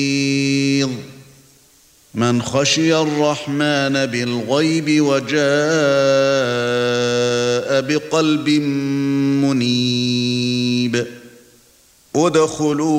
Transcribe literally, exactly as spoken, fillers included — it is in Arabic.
من خشي الرحمن بالغيب وجاء بقلب منيب ادخلوا